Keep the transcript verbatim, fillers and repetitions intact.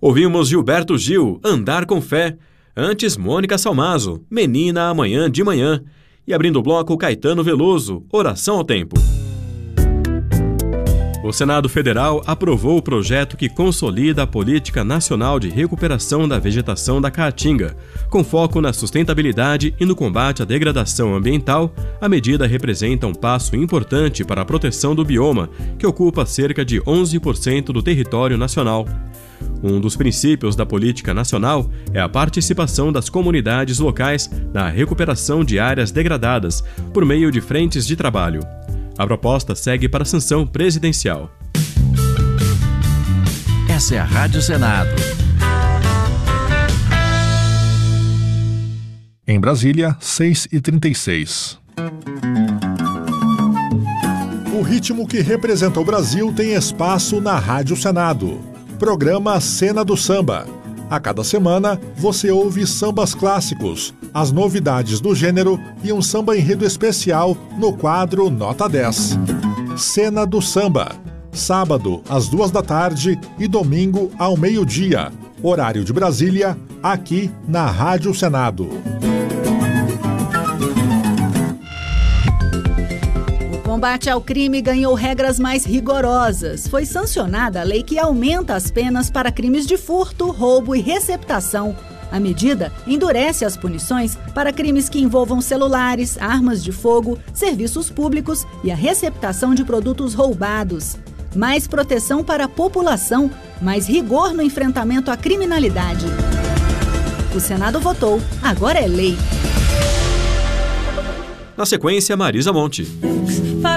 Ouvimos Gilberto Gil, Andar com Fé. Antes, Mônica Salmazo, Menina Amanhã de Manhã. E abrindo o bloco, Caetano Veloso, Oração ao Tempo. O Senado Federal aprovou o projeto que consolida a Política Nacional de Recuperação da Vegetação da Caatinga. Com foco na sustentabilidade e no combate à degradação ambiental, a medida representa um passo importante para a proteção do bioma, que ocupa cerca de onze por cento do território nacional. Um dos princípios da política nacional é a participação das comunidades locais na recuperação de áreas degradadas, por meio de frentes de trabalho. A proposta segue para a sanção presidencial. Essa é a Rádio Senado. Em Brasília, seis e trinta e seis. O ritmo que representa o Brasil tem espaço na Rádio Senado. Programa Cena do Samba. A cada semana, você ouve sambas clássicos, as novidades do gênero e um samba enredo especial no quadro Nota dez. Cena do Samba. Sábado, às duas da tarde e domingo, ao meio-dia. Horário de Brasília, aqui na Rádio Senado. O combate ao crime ganhou regras mais rigorosas. Foi sancionada a lei que aumenta as penas para crimes de furto, roubo e receptação. A medida endurece as punições para crimes que envolvam celulares, armas de fogo, serviços públicos e a receptação de produtos roubados. Mais proteção para a população, mais rigor no enfrentamento à criminalidade. O Senado votou, agora é lei. Na sequência, Marisa Monte.